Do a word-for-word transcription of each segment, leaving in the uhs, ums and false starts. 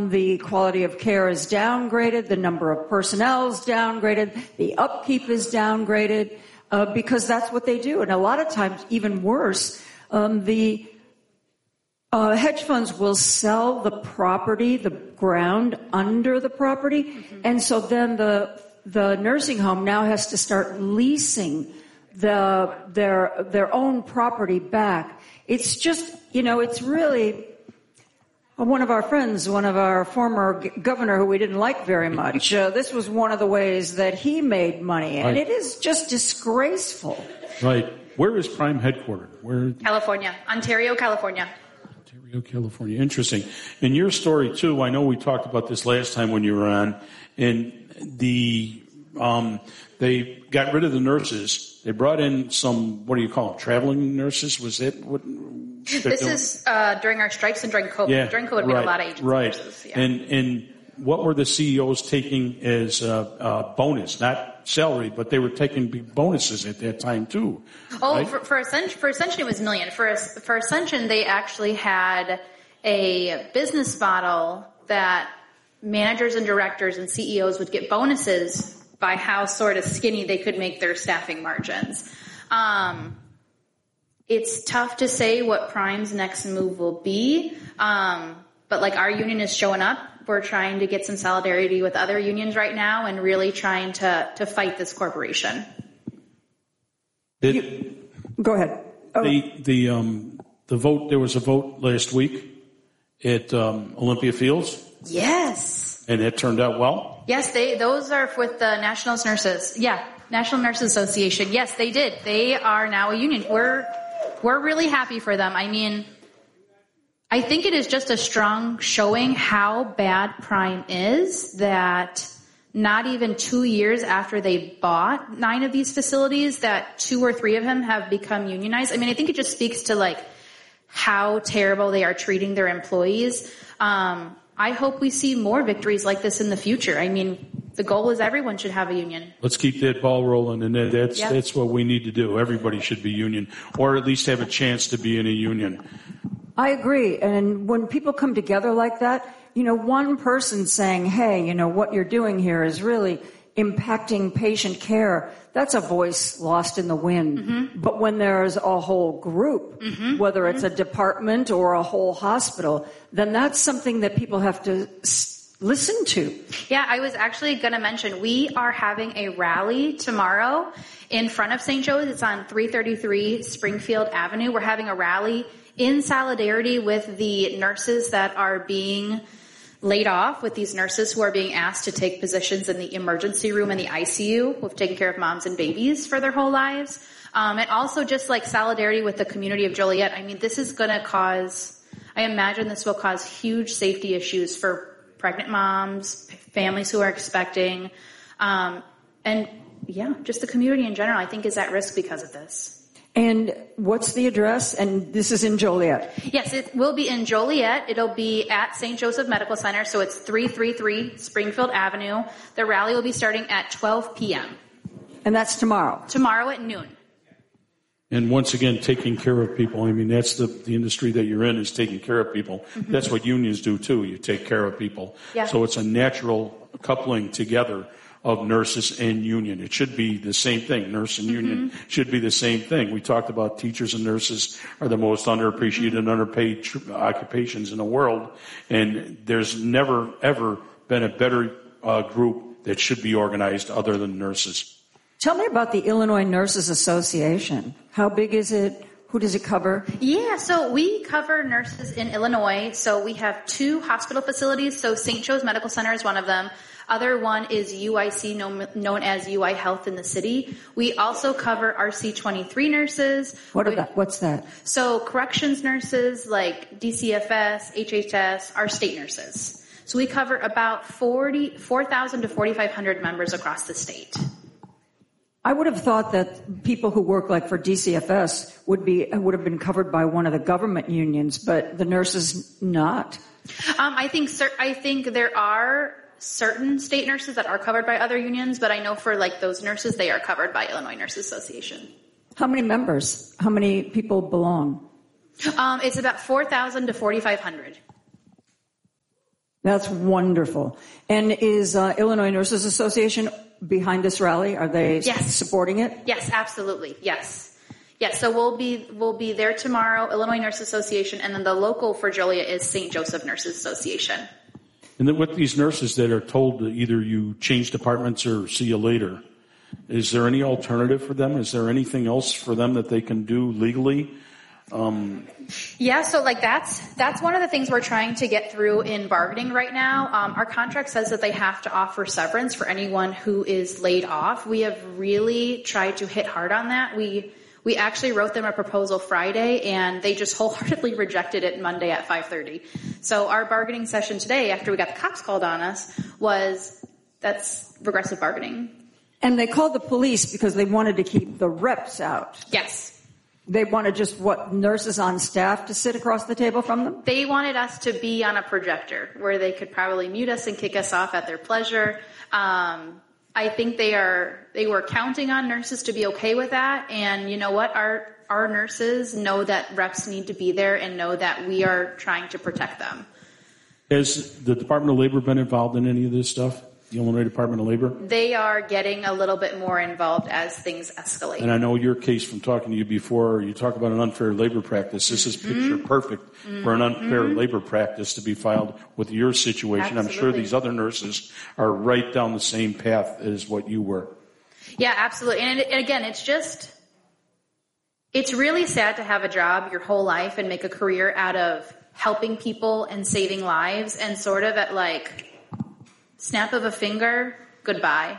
The quality of care is downgraded, the number of personnel is downgraded, the upkeep is downgraded, uh, because that's what they do. And a lot of times, even worse, um, the uh, hedge funds will sell the property, the ground under the property, mm-hmm. and so then the the nursing home now has to start leasing the their their own property back. It's just, you know, it's really... One of our friends, one of our former g- governor who we didn't like very much, uh, this was one of the ways that he made money, and right. It is just disgraceful. Right. Where is Prime headquartered? Where? California. Ontario, California. Ontario, California. Interesting. In your story, too, I know we talked about this last time when you were on, and the um, they got rid of the nurses. They brought in some, what do you call them, traveling nurses? Was it what? This doing? is uh, during our strikes and during COVID. Yeah, during COVID, we right, had a lot of agency right. nurses. Yeah. And and what were the C E Os taking as a, a bonus? Not salary, but they were taking big bonuses at that time too. Oh, right? for, for Ascension, for Ascension, it was million. For for Ascension, they actually had a business model that managers and directors and C E Os would get bonuses by how sort of skinny they could make their staffing margins. Um, It's tough to say what Prime's next move will be, um, but like our union is showing up. We're trying to get some solidarity with other unions right now and really trying to, to fight this corporation. Did, you, go ahead. Oh. The the um, the vote. There was a vote last week at um, Olympia Fields. Yes. And it turned out well. Yes, they those are with the National Nurses. Yeah, National Nurses Association. Yes, they did. They are now a union. We're We're really happy for them. I mean, I think it is just a strong showing how bad Prime is that not even two years after they bought nine of these facilities, that two or three of them have become unionized. I mean, I think it just speaks to like how terrible they are treating their employees. Um, I hope we see more victories like this in the future. I mean, the goal is everyone should have a union. Let's keep that ball rolling, and that's yep. that's what we need to do. Everybody should be union, or at least have a chance to be in a union. I agree. And when people come together like that, you know, one person saying, hey, you know, what you're doing here is really impacting patient care, that's a voice lost in the wind. Mm-hmm. But when there's a whole group, mm-hmm. whether it's mm-hmm. a department or a whole hospital, then that's something that people have to listen to. Yeah, I was actually going to mention, we are having a rally tomorrow in front of Saint Joe's. It's on three thirty-three Springfield Avenue. We're having a rally in solidarity with the nurses that are being laid off, with these nurses who are being asked to take positions in the emergency room and the I C U, who have taken care of moms and babies for their whole lives. Um, and also just like solidarity with the community of Joliet. I mean, this is going to cause, I imagine this will cause huge safety issues for pregnant moms, families who are expecting, um, and yeah, just the community in general, I think, is at risk because of this. And what's the address? And this is in Joliet. Yes, it will be in Joliet. It'll be at Saint Joseph Medical Center, so it's three thirty-three Springfield Avenue. The rally will be starting at twelve p.m. And that's tomorrow? Tomorrow at noon. And once again, taking care of people. I mean, that's the, the industry that you're in, is taking care of people. Mm-hmm. That's what unions do, too. You take care of people. Yeah. So it's a natural coupling together of nurses and union. It should be the same thing. Nurse and union mm-hmm. should be the same thing. We talked about teachers and nurses are the most underappreciated and underpaid tr- occupations in the world. And there's never, ever been a better uh, group that should be organized other than nurses. Tell me about the Illinois Nurses Association. How big is it? Who does it cover? Yeah, so we cover nurses in Illinois. So we have two hospital facilities. So Saint Joe's Medical Center is one of them. Other one is U I C, known, known as U I Health in the city. We also cover R C twenty-three nurses. What are that? What's that? So corrections nurses like D C F S, H H S, our state nurses. So we cover about forty, four thousand to forty-five hundred members across the state. I would have thought that people who work like for D C F S would be would have been covered by one of the government unions, but the nurses not. Um, I think I think there are certain state nurses that are covered by other unions, but I know for like those nurses, they are covered by Illinois Nurses Association. How many members? How many people belong? Um, it's about four thousand to forty-five hundred. That's wonderful. And is uh, Illinois Nurses Association behind this rally? Are they yes. supporting it? Yes, absolutely. Yes. Yes, so we'll be we'll be there tomorrow, Illinois Nurses Association, and then the local for Joliet is Saint Joseph Nurses Association. And then with these nurses that are told that either you change departments or see you later, is there any alternative for them? Is there anything else for them that they can do legally? Um, yeah, so like that's that's one of the things we're trying to get through in bargaining right now. Um, our contract says that they have to offer severance for anyone who is laid off. We have really tried to hit hard on that. We we actually wrote them a proposal Friday, and they just wholeheartedly rejected it Monday at five thirty. So our bargaining session today, after we got the cops called on us, was that's regressive bargaining. And they called the police because they wanted to keep the reps out. Yes. They wanted just, what, nurses on staff to sit across the table from them? They wanted us to be on a projector where they could probably mute us and kick us off at their pleasure. Um, I think they are, they were counting on nurses to be okay with that. And you know what? Our, our nurses know that reps need to be there and know that we are trying to protect them. Has the Department of Labor been involved in any of this stuff? The Illinois Department of Labor? They are getting a little bit more involved as things escalate. And I know your case from talking to you before, you talk about an unfair labor practice. This is picture mm-hmm. perfect mm-hmm. for an unfair mm-hmm. labor practice to be filed with your situation. Absolutely. I'm sure these other nurses are right down the same path as what you were. Yeah, absolutely. And, and again, it's just, it's really sad to have a job your whole life and make a career out of helping people and saving lives, and sort of at like, snap of a finger, goodbye.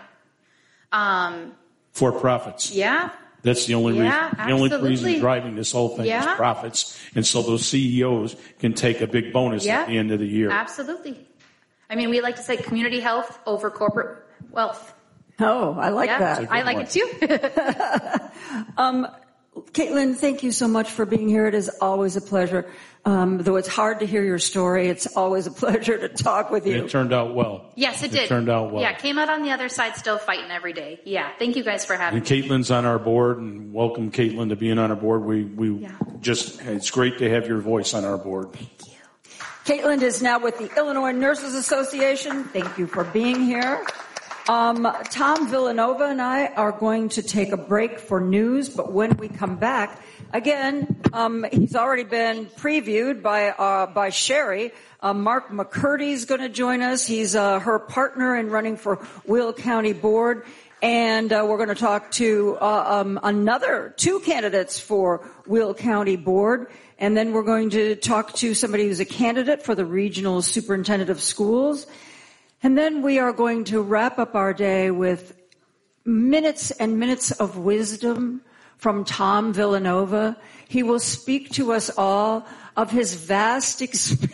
Um, For profits. Yeah. That's the only yeah, reason. The absolutely. only reason driving this whole thing yeah. is profits, and so those C E Os can take a big bonus yeah. at the end of the year. Absolutely. I mean, we like to say community health over corporate wealth. Oh, I like yeah, that. I like one. it too. um, Caitlin, thank you so much for being here. It is always a pleasure. Um, though it's hard to hear your story, it's always a pleasure to talk with you. It turned out well. Yes, it, it did. It turned out well. Yeah, came out on the other side still fighting every day. Yeah, thank you guys for having and me. And Caitlin's on our board, and welcome Caitlin to being on our board. We we yeah. just, it's great to have your voice on our board. Thank you. Caitlin is now with the Illinois Nurses Association. Thank you for being here. Um, Tom Villanova and I are going to take a break for news, but when we come back, again, um, he's already been previewed by uh, by Sherry. Uh, Mark McCurdy's going to join us. He's uh, her partner in running for Will County Board, and uh, we're going to talk to uh, um, another two candidates for Will County Board, and then we're going to talk to somebody who's a candidate for the Regional Superintendent of Schools. And then we are going to wrap up our day with minutes and minutes of wisdom from Tom Villanova. He will speak to us all of his vast exp-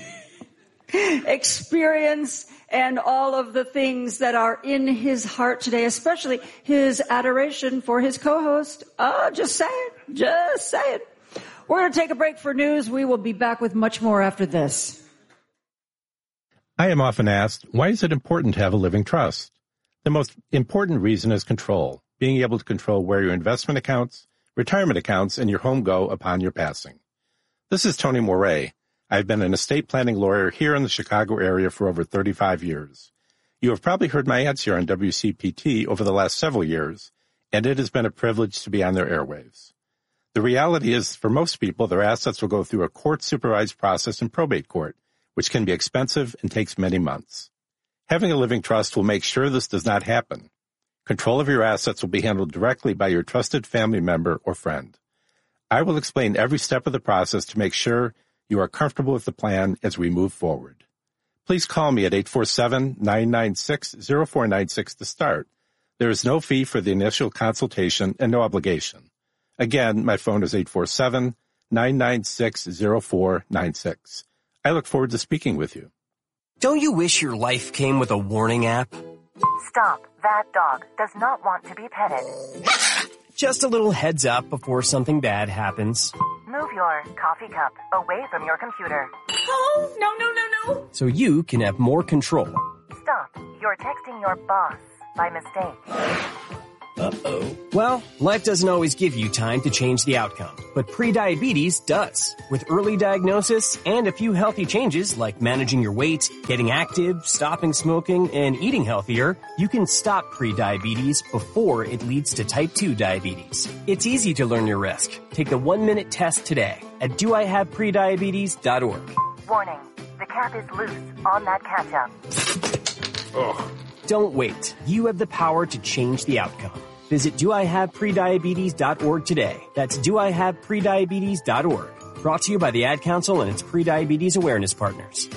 experience and all of the things that are in his heart today, especially his adoration for his co-host. Oh, just say it. Just say it. We're going to take a break for news. We will be back with much more after this. I am often asked, why is it important to have a living trust? The most important reason is control, being able to control where your investment accounts, retirement accounts, and your home go upon your passing. This is Tony Moret. I've been an estate planning lawyer here in the Chicago area for over thirty-five years. You have probably heard my ads here on W C P T over the last several years, and it has been a privilege to be on their airwaves. The reality is, for most people, their assets will go through a court-supervised process in probate court, which can be expensive and takes many months. Having a living trust will make sure this does not happen. Control of your assets will be handled directly by your trusted family member or friend. I will explain every step of the process to make sure you are comfortable with the plan as we move forward. Please call me at eight four seven, nine nine six, zero four nine six to start. There is no fee for the initial consultation and no obligation. Again, my phone is eight four seven, nine nine six, zero four nine six. I look forward to speaking with you. Don't you wish your life came with a warning app? Stop. That dog does not want to be petted. Just a little heads up before something bad happens. Move your coffee cup away from your computer. Oh, no, no, no, no. So you can have more control. Stop. You're texting your boss by mistake. Uh-oh. Well, life doesn't always give you time to change the outcome, but prediabetes does. With early diagnosis and a few healthy changes like managing your weight, getting active, stopping smoking, and eating healthier, you can stop prediabetes before it leads to type two diabetes. It's easy to learn your risk. Take the one-minute test today at do I have prediabetes dot org. Warning, the cap is loose on that catch-up. Ugh. Don't wait. You have the power to change the outcome. Visit do I have prediabetes dot org today. That's do I have prediabetes dot org. Brought to you by the Ad Council and its prediabetes awareness partners.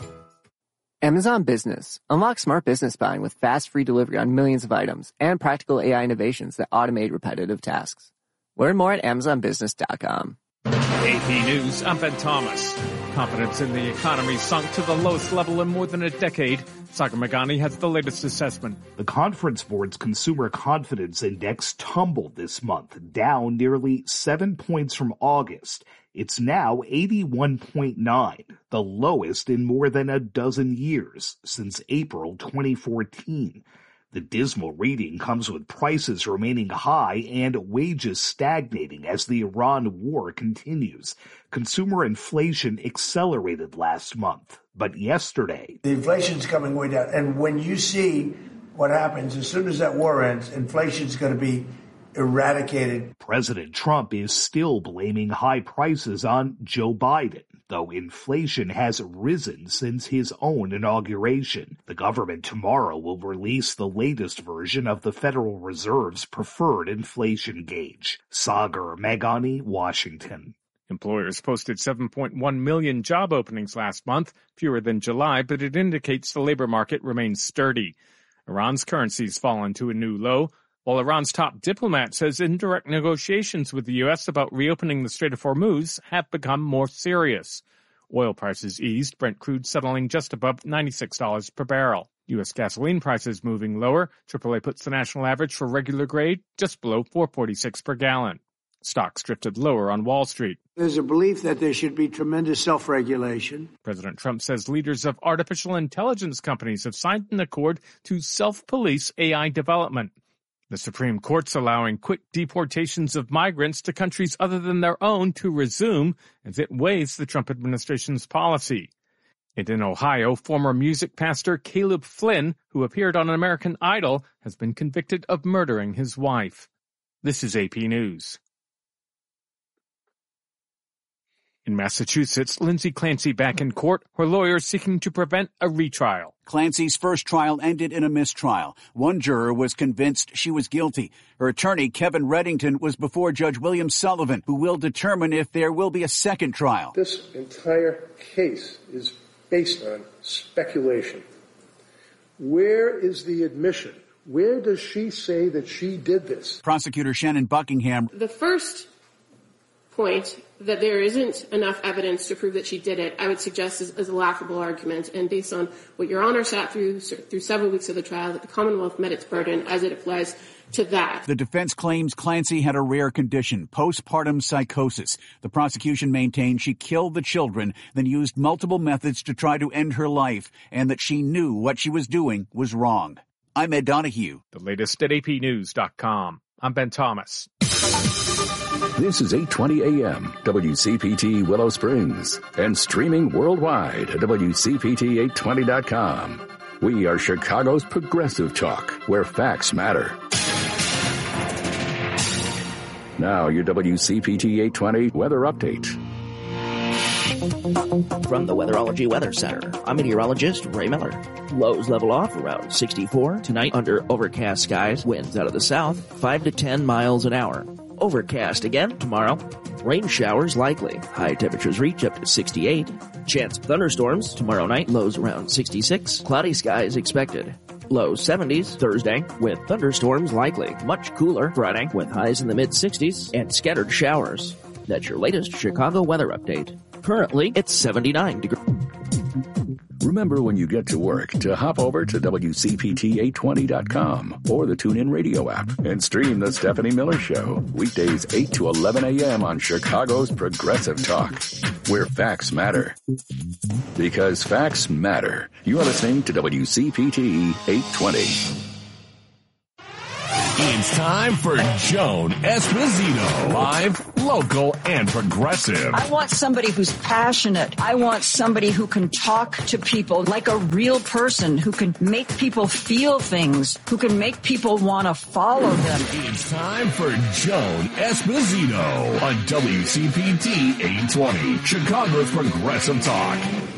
Amazon Business. Unlock smart business buying with fast, free delivery on millions of items and practical A I innovations that automate repetitive tasks. Learn more at amazon business dot com. A P News, I'm Ben Thomas. Confidence in the economy sunk to the lowest level in more than a decade. Sagar Meghani has the latest assessment. The Conference Board's Consumer Confidence Index tumbled this month, down nearly seven points from August. It's now eighty-one point nine, the lowest in more than a dozen years, since April twenty fourteen. The dismal reading comes with prices remaining high and wages stagnating as the Iran war continues. Consumer inflation accelerated last month, but yesterday... The inflation's coming way down, and when you see what happens, as soon as that war ends, inflation's going to be eradicated. President Trump is still blaming high prices on Joe Biden, though inflation has risen since his own inauguration. The government tomorrow will release the latest version of the Federal Reserve's preferred inflation gauge. Sagar Meghani, Washington. Employers posted seven point one million job openings last month, fewer than July, but it indicates the labor market remains sturdy. Iran's currency's fallen to a new low, while Iran's top diplomat says indirect negotiations with the U S about reopening the Strait of Hormuz have become more serious. Oil prices eased, Brent crude settling just above ninety-six dollars per barrel. U S gasoline prices moving lower. triple A puts the national average for regular grade just below four forty-six per gallon. Stocks drifted lower on Wall Street. There's a belief that there should be tremendous self-regulation. President Trump says leaders of artificial intelligence companies have signed an accord to self-police A I development. The Supreme Court's allowing quick deportations of migrants to countries other than their own to resume as it weighs the Trump administration's policy. And in Ohio, former music pastor Caleb Flynn, who appeared on American Idol, has been convicted of murdering his wife. This is A P News. In Massachusetts, Lindsay Clancy back in court, her lawyers seeking to prevent a retrial. Clancy's first trial ended in a mistrial. One juror was convinced she was guilty. Her attorney, Kevin Reddington, was before Judge William Sullivan, who will determine if there will be a second trial. This entire case is based on speculation. Where is the admission? Where does she say that she did this? Prosecutor Shannon Buckingham. The first point that there isn't enough evidence to prove that she did it, I would suggest is, is a laughable argument. And based on what Your Honor sat through through several weeks of the trial, that the Commonwealth met its burden as it applies to that. The defense claims Clancy had a rare condition, postpartum psychosis. The prosecution maintained she killed the children, then used multiple methods to try to end her life, and that she knew what she was doing was wrong. I'm Ed Donahue. The latest at A P news dot com. I'm Ben Thomas. This is eight twenty A M, W C P T Willow Springs, and streaming worldwide at W C P T eight twenty dot com. We are Chicago's progressive talk, where facts matter. Now your W C P T eight twenty weather update. From the Weatherology Weather Center, I'm meteorologist Ray Miller. Lows level off around sixty-four. Tonight under overcast skies, winds out of the south, five to ten miles an hour. Overcast again tomorrow. Rain showers likely. High temperatures reach up to sixty-eight. Chance of thunderstorms tomorrow night. Lows around sixty-six. Cloudy skies expected. Low seventies Thursday with thunderstorms likely. Much cooler Friday with highs in the mid sixties and scattered showers. That's your latest Chicago weather update. Currently, it's seventy-nine degrees. Remember when you get to work to hop over to W C P T eight twenty dot com or the TuneIn Radio app and stream The Stephanie Miller Show. Weekdays eight to eleven A M on Chicago's Progressive Talk, where facts matter. Because facts matter. You are listening to W C P T eight twenty. Ian It's time for Joan Esposito. Live, local, and progressive. I want somebody who's passionate. I want somebody who can talk to people like a real person, who can make people feel things, who can make people want to follow them. It's time for Joan Esposito on W C P T eight twenty, Chicago's Progressive Talk.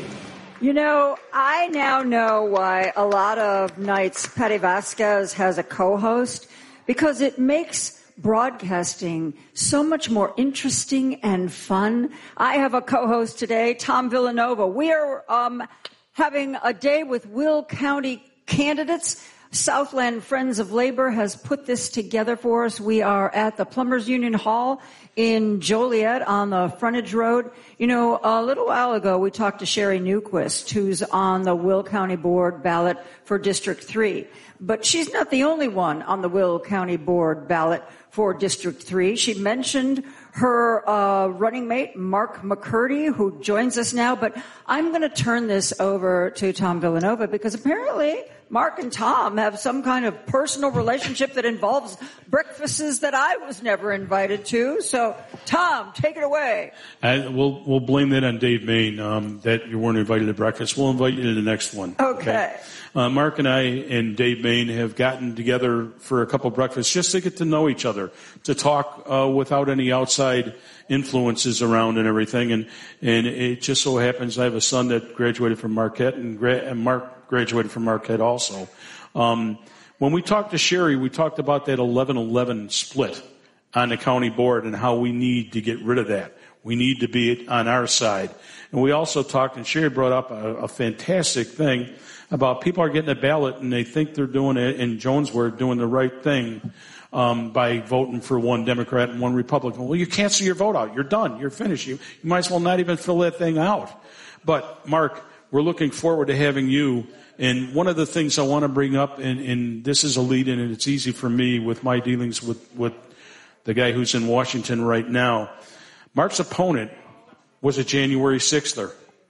You know, I now know why a lot of nights Patty Vasquez has a co-host, because it makes broadcasting so much more interesting and fun. I have a co-host today, Tom Villanova. We are um, having a day with Will County candidates. Southland Friends of Labor has put this together for us. We are at the Plumbers Union Hall in Joliet on the frontage road. You know, a little while ago, we talked to Sherry Newquist, who's on the Will County Board ballot for District three. But she's not the only one on the Will County Board ballot for District three. She mentioned her uh, running mate, Mark McCurdy, who joins us now. But I'm going to turn this over to Tom Villanova, because apparently Mark and Tom have some kind of personal relationship that involves breakfasts that I was never invited to. So, Tom, take it away. And we'll we'll blame that on Dave Main, um, that you weren't invited to breakfast. We'll invite you to the next one. Okay. okay? Uh, Mark and I and Dave Main have gotten together for a couple of breakfasts just to get to know each other, to talk uh, without any outside influences around and everything. And and it just so happens I have a son that graduated from Marquette, and, gra- and Mark graduated from Marquette also. Um, when we talked to Sherry, we talked about that eleven eleven split on the county board and how we need to get rid of that. We need to be on our side. And we also talked, and Sherry brought up a, a fantastic thing about people are getting a ballot and they think they're doing it, in Joan's word, doing the right thing um, by voting for one Democrat and one Republican. Well, you cancel your vote out. You're done. You're finished. You, you might as well not even fill that thing out. But, Mark, we're looking forward to having you. And one of the things I want to bring up, and, and this is a lead-in, and it's easy for me with my dealings with, with the guy who's in Washington right now. Mark's opponent was a January sixther.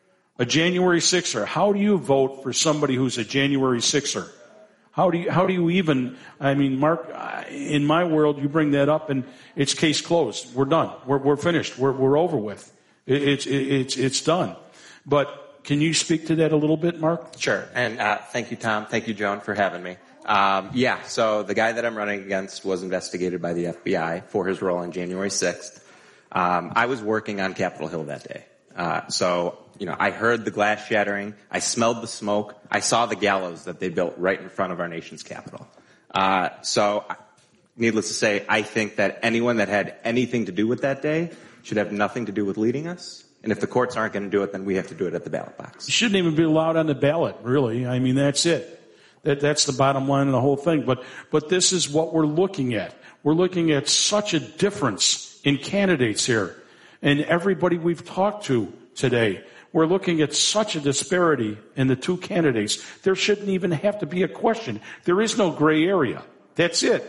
A January sixer. How do you vote for somebody who's a January sixer? How do you, how do you even, I mean, Mark, in my world, you bring that up and it's case closed. We're done. We're, we're finished. We're, we're over with. It, it's, it, it's, it's done. But can you speak to that a little bit, Mark? Sure. And, uh, thank you, Tom. Thank you, Joan, for having me. Um, yeah, so the guy that I'm running against was investigated by the F B I for his role on January sixth. Um, I was working on Capitol Hill that day. Uh, so, you know, I heard the glass shattering. I smelled the smoke. I saw the gallows that they built right in front of our nation's capital. Uh, so, needless to say, I think that anyone that had anything to do with that day should have nothing to do with leading us. And if the courts aren't going to do it, then we have to do it at the ballot box. You shouldn't even be allowed on the ballot, really. I mean, that's it. That, that's the bottom line of the whole thing. But, but this is what we're looking at. We're looking at such a difference in candidates here. And everybody we've talked to today, we're looking at such a disparity in the two candidates. There shouldn't even have to be a question. There is no gray area. That's it.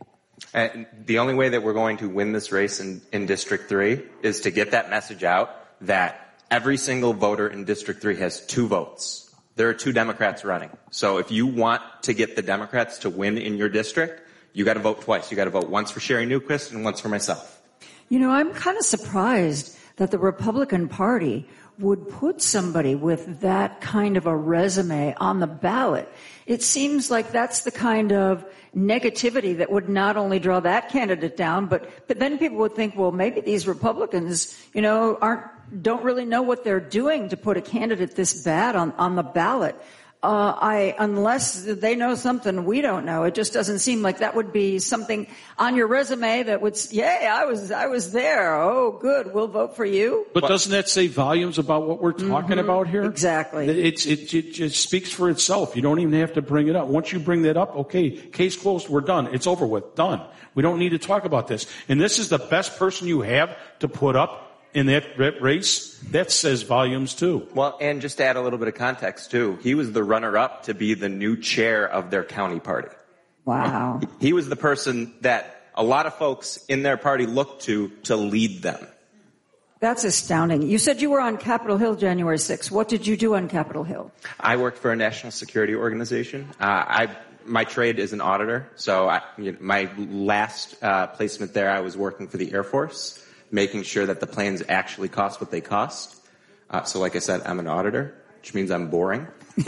And the only way that we're going to win this race in, in District three is to get that message out that every single voter in District three has two votes. There are two Democrats running. So if you want to get the Democrats to win in your district, you got to vote twice. You got to vote once for Sherry Newquist and once for myself. You know, I'm kind of surprised that the Republican Party would put somebody with that kind of a resume on the ballot. It seems like that's the kind of negativity that would not only draw that candidate down, but, but then people would think, well, maybe these Republicans, you know, aren't, don't really know what they're doing to put a candidate this bad on, on the ballot. Uh, I, unless they know something we don't know, it just doesn't seem like that would be something on your resume that would, yay, I was, I was there. Oh, good. We'll vote for you. But doesn't that say volumes about what we're talking Mm-hmm. about here? Exactly. It's, it, it, it speaks for itself. You don't even have to bring it up. Once you bring that up, okay, case closed, we're done. It's over with. Done. We don't need to talk about this. And this is the best person you have to put up in that race. That says volumes too. Well, and just to add a little bit of context too, he was the runner-up to be the new chair of their county party. Wow. He was the person that a lot of folks in their party looked to to lead them. That's astounding. You said you were on Capitol Hill January sixth. What did you do on Capitol Hill? I worked for a national security organization. Uh, I my trade is an auditor, so I, you know, my last uh, placement there, I was working for the Air Force, making sure that the planes actually cost what they cost. Uh, so, like I said, I'm an auditor, which means I'm boring.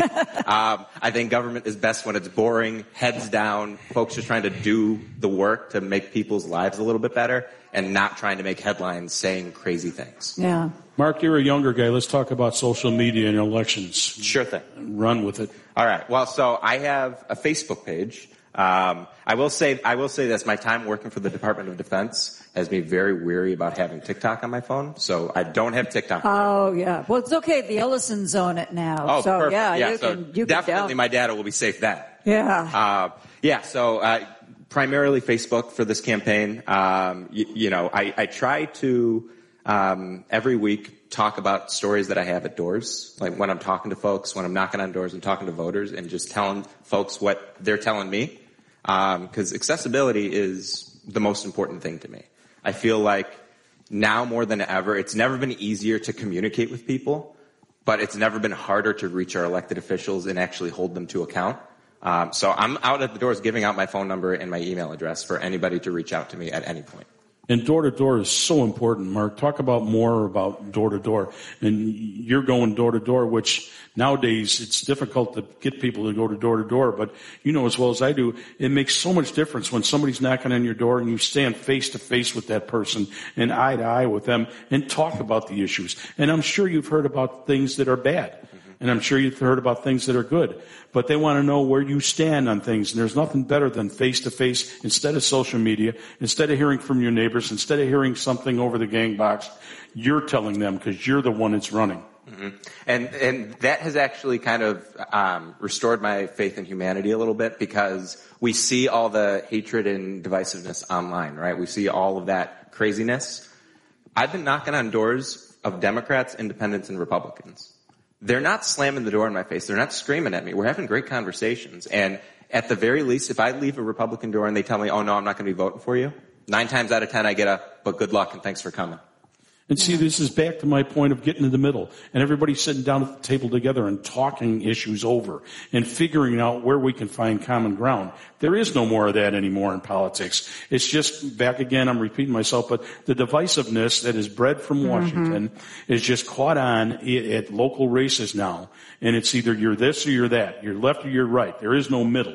um, I think government is best when it's boring, heads down, folks just trying to do the work to make people's lives a little bit better and not trying to make headlines saying crazy things. Yeah. Mark, you're a younger guy. Let's talk about social media and elections. Sure thing. Run with it. All right. Well, so I have a Facebook page. Um, I will say, I will say this. My time working for the Department of Defense has me very weary about having TikTok on my phone. So I don't have TikTok. Oh, yeah. Well, it's okay. The Ellisons own it now. Oh, so, perfect. yeah, yeah you so can, you definitely can my data will be safe then. Yeah. Uh, yeah. So, uh, primarily Facebook for this campaign. Um, you, you know, I, I try to, um, every week talk about stories that I have at doors. Like when I'm talking to folks, when I'm knocking on doors and talking to voters and just telling folks what they're telling me. Um, cause accessibility is the most important thing to me. I feel like now more than ever, it's never been easier to communicate with people, but it's never been harder to reach our elected officials and actually hold them to account. Um, so I'm out at the doors giving out my phone number and my email address for anybody to reach out to me at any point. And door-to-door is so important, Mark. Talk about more about door-to-door. And you're going door-to-door, which nowadays it's difficult to get people to go to door-to-door. But you know as well as I do, it makes so much difference when somebody's knocking on your door and you stand face-to-face with that person and eye-to-eye with them and talk about the issues. And I'm sure you've heard about things that are bad. And I'm sure you've heard about things that are good. But they want to know where you stand on things. And there's nothing better than face-to-face instead of social media, instead of hearing from your neighbors, instead of hearing something over the gang box, you're telling them because you're the one that's running. Mm-hmm. And and that has actually kind of um, restored my faith in humanity a little bit because we see all the hatred and divisiveness online, right? We see all of that craziness. I've been knocking on doors of Democrats, Independents, and Republicans. They're not slamming the door in my face. They're not screaming at me. We're having great conversations. And at the very least, if I leave a Republican door and they tell me, oh, no, I'm not going to be voting for you, nine times out of ten I get a, but good luck and thanks for coming. And see, this is back to my point of getting in the middle and everybody sitting down at the table together and talking issues over and figuring out where we can find common ground. There is no more of that anymore in politics. It's just back again, I'm repeating myself, but the divisiveness that is bred from Washington mm-hmm. is just caught on at local races now. And it's either you're this or you're that. You're left or you're right. There is no middle.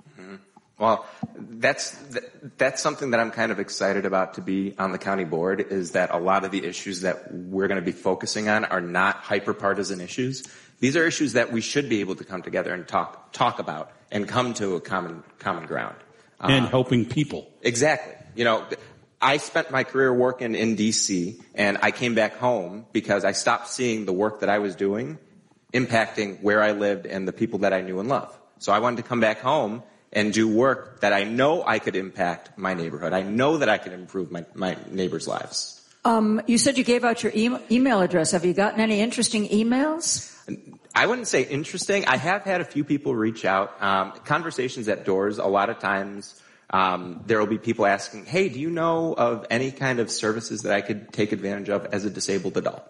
Well, that's that's something that I'm kind of excited about to be on the county board is that a lot of the issues that we're going to be focusing on are not hyper-partisan issues. These are issues that we should be able to come together and talk talk about and come to a common common ground. And um, helping people. Exactly. You know, I spent my career working in D C and I came back home because I stopped seeing the work that I was doing impacting where I lived and the people that I knew and loved. So I wanted to come back home and do work that I know I could impact my neighborhood. I know that I could improve my, my neighbors' lives. Um, you said you gave out your e- email address. Have you gotten any interesting emails? I wouldn't say interesting. I have had a few people reach out. Um, conversations at doors, a lot of times um, there will be people asking, hey, do you know of any kind of services that I could take advantage of as a disabled adult?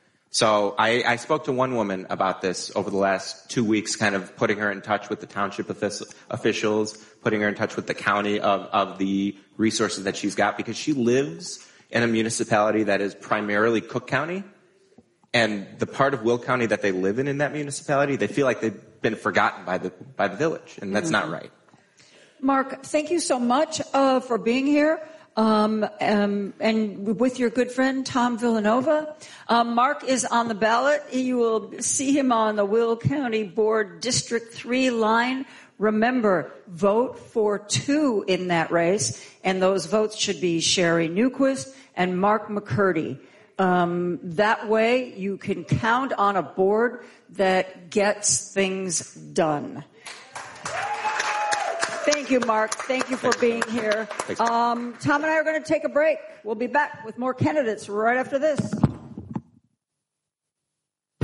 So I, I spoke to one woman about this over the last two weeks, kind of putting her in touch with the township officials, putting her in touch with the county of, of the resources that she's got, because she lives in a municipality that is primarily Cook County. And the part of Will County that they live in in that municipality, they feel like they've been forgotten by the by the village, and that's mm-hmm. not right. Mark, thank you so much uh, for being here. Um, um, and with your good friend, Tom Villanova. Um, Mark is on the ballot. You will see him on the Will County Board District three line. Remember, vote for two in that race, and those votes should be Sherry Newquist and Mark McCurdy. Um, that way, you can count on a board that gets things done. Thank you, Mark. Thank you for being here. Um, Tom and I are going to take a break. We'll be back with more candidates right after this.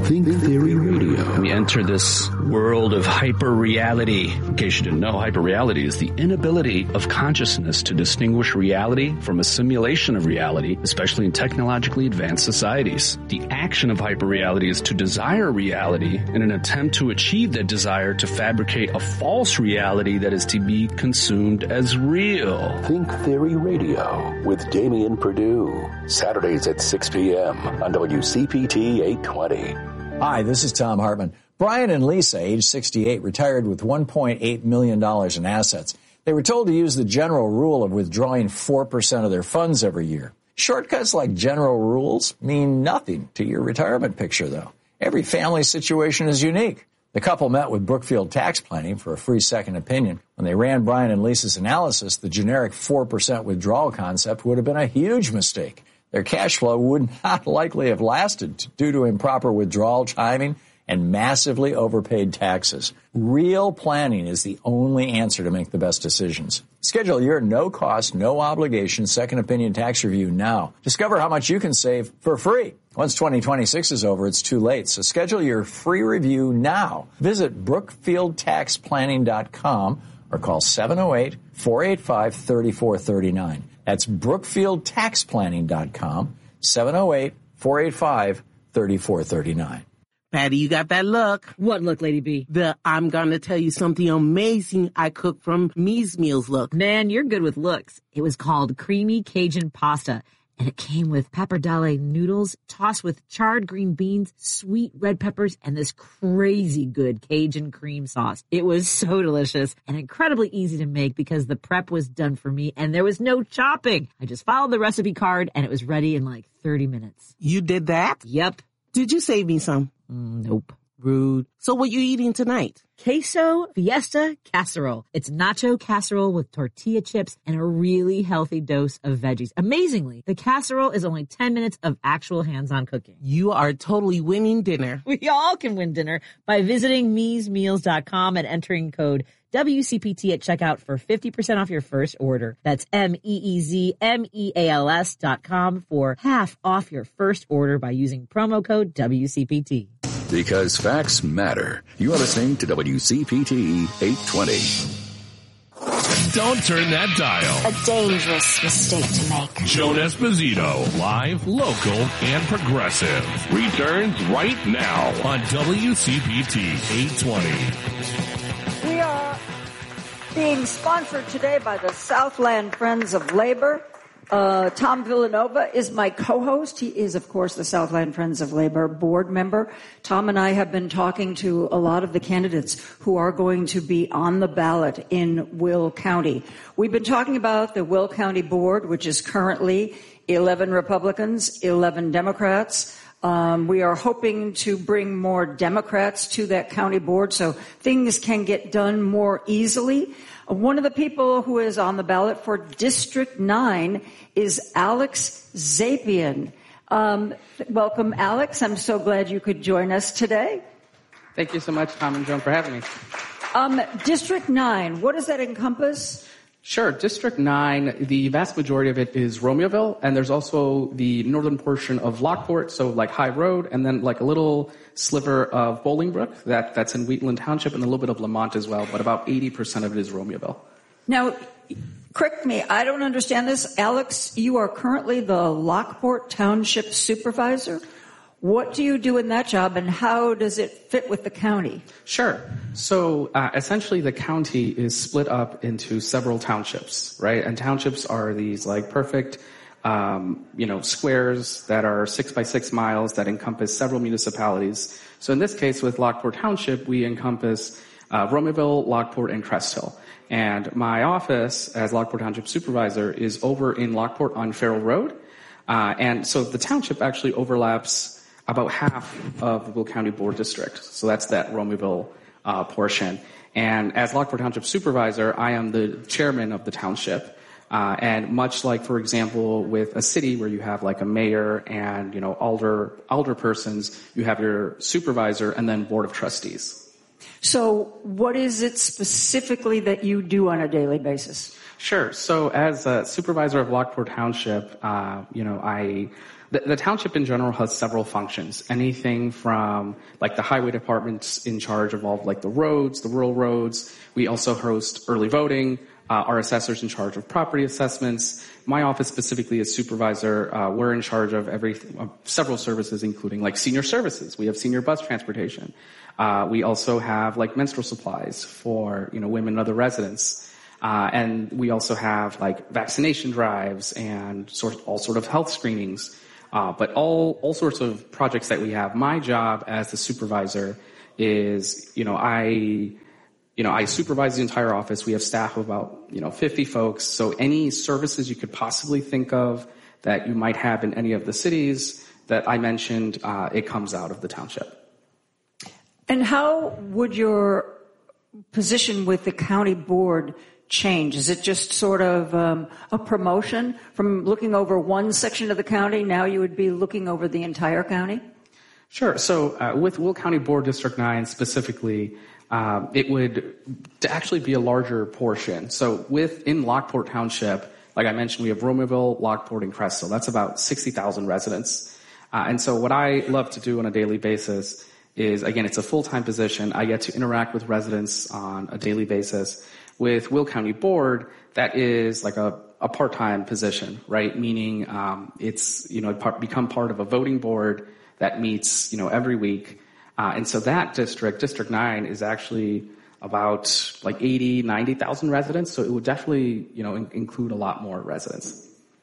Think Theory Radio. We enter this world of hyper-reality. In case you didn't know, hyper-reality is the inability of consciousness to distinguish reality from a simulation of reality, especially in technologically advanced societies. The action of hyper-reality is to desire reality in an attempt to achieve that desire to fabricate a false reality that is to be consumed as real. Think Theory Radio with Damian Perdue. Saturdays at six p.m. on W C P T eight twenty. Hi, this is Tom Hartman. Brian and Lisa, age sixty-eight, retired with one point eight million dollars in assets. They were told to use the general rule of withdrawing four percent of their funds every year. Shortcuts like general rules mean nothing to your retirement picture, though. Every family situation is unique. The couple met with Brookfield Tax Planning for a free second opinion. When they ran Brian and Lisa's analysis, the generic four percent withdrawal concept would have been a huge mistake. Their cash flow would not likely have lasted due to improper withdrawal timing and massively overpaid taxes. Real planning is the only answer to make the best decisions. Schedule your no-cost, no-obligation second opinion tax review now. Discover how much you can save for free. Once twenty twenty-six is over, it's too late, so schedule your free review now. Visit brookfield tax planning dot com or call seven oh eight, four eight five, three four three nine. That's brookfield tax planning dot com, seven oh eight, four eight five, three four three nine. Patty, you got that look. What look, Lady B? The I'm gonna tell you something amazing I cooked from Me's Meals look. Man, you're good with looks. It was called Creamy Cajun Pasta, and it came with pappardelle noodles tossed with charred green beans, sweet red peppers, and this crazy good Cajun cream sauce. It was so delicious and incredibly easy to make because the prep was done for me and there was no chopping. I just followed the recipe card and it was ready in like thirty minutes. You did that? Yep. Did you save me some? Mm, nope. Rude. So what you eating tonight? Queso Fiesta Casserole. It's nacho casserole with tortilla chips and a really healthy dose of veggies. Amazingly, the casserole is only ten minutes of actual hands-on cooking. You are totally winning dinner. We all can win dinner by visiting mees meals dot com and entering code W C P T at checkout for fifty percent off your first order. That's M E E Z M E A L S dot com for half off your first order by using promo code W C P T. Because facts matter. You are listening to W C P T eight twenty. Don't turn that dial. A dangerous mistake to make. Joan Esposito, live, local, and progressive, returns right now on W C P T eight twenty. We are being sponsored today by the Southland Friends of Labor. Uh, Tom Villanova is my co-host. He is, of course, the Southland Friends of Labor board member. Tom and I have been talking to a lot of the candidates who are going to be on the ballot in Will County. We've been talking about the Will County board, which is currently eleven Republicans, eleven Democrats. Um, we are hoping to bring more Democrats to that county board so things can get done more easily. One of the people who is on the ballot for District nine is Alex Zapian. Um, welcome, Alex. I'm so glad you could join us today. Thank you so much, Tom and Joan, for having me. Um, District nine, what does that encompass? Sure. District nine, the vast majority of it is Romeoville, and there's also the northern portion of Lockport, so like High Road, and then like a little sliver of Bolingbrook that, that's in Wheatland Township, and a little bit of Lamont as well, but about eighty percent of it is Romeoville. Now, correct me, I don't understand this. Alex, you are currently the Lockport Township Supervisor. What do you do in that job, and how does it fit with the county? Sure. So uh, essentially the county is split up into several townships, right? And townships are these like perfect, um, you know, squares that are six by six miles that encompass several municipalities. So in this case with Lockport Township, we encompass uh, Romeoville, Lockport, and Crest Hill. And my office as Lockport Township Supervisor is over in Lockport on Farrell Road. Uh, and so the township actually overlaps about half of the Will County Board District. So that's that Romeoville uh, portion. And as Lockport Township Supervisor, I am the chairman of the township. Uh, and much like, for example, with a city where you have like a mayor and, you know, alder, alder persons, you have your supervisor and then board of trustees. So what is it specifically that you do on a daily basis? Sure. So as a supervisor of Lockport Township, uh, you know, I the, the township in general has several functions. Anything from like the highway department's in charge of all like the roads, the rural roads. We also host early voting. Uh, our assessors in charge of property assessments. My office specifically as supervisor, uh, we're in charge of every uh, several services, including like senior services. We have senior bus transportation. Uh, we also have like menstrual supplies for you know women and other residents, uh, and we also have like vaccination drives and sort all sort of health screenings. Uh, but all all sorts of projects that we have. My job as the supervisor is you know I. You know, I supervise the entire office. We have staff of about, you know, fifty folks. So any services you could possibly think of that you might have in any of the cities that I mentioned, uh, it comes out of the township. And how would your position with the county board change? Is it just sort of um, a promotion from looking over one section of the county? Now you would be looking over the entire county? Sure. So uh, with Will County Board District nine specifically, Um, it would to actually be a larger portion. So within Lockport Township, like I mentioned, we have Romaville, Lockport, and Crestville. That's about sixty thousand residents. Uh, and so what I love to do on a daily basis is, again, it's a full-time position. I get to interact with residents on a daily basis. With Will County Board, that is like a, a part-time position, right? Meaning um, it's, you know, part, become part of a voting board that meets, you know, every week. Uh, and so that district, District nine, is actually about like eighty, ninety thousand residents. So it would definitely, you know, in- include a lot more residents.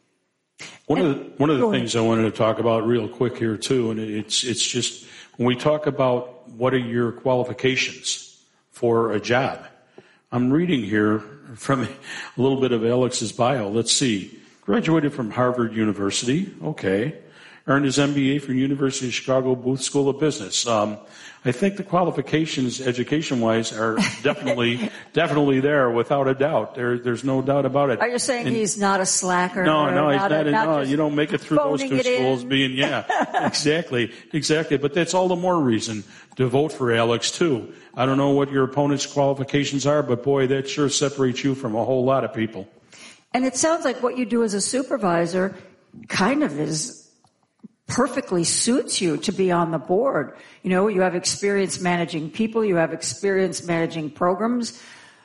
One of the, one of the things I wanted to talk about real quick here too, and it's it's just when we talk about what are your qualifications for a job, I'm reading here from a little bit of Alex's bio. Let's see. Graduated from Harvard University. Okay. Earned his M B A from University of Chicago Booth School of Business. Um, I think the qualifications, education-wise, are definitely definitely there, without a doubt. There, there's no doubt about it. Are you saying and, he's not a slacker? No, no, he's not. A, A, not no, you don't make it through those two schools in. being, yeah, exactly, exactly. But that's all the more reason to vote for Alex too. I don't know what your opponent's qualifications are, but boy, that sure separates you from a whole lot of people. And it sounds like what you do as a supervisor kind of is perfectly suits you to be on the board. You know, you have experience managing people, you have experience managing programs.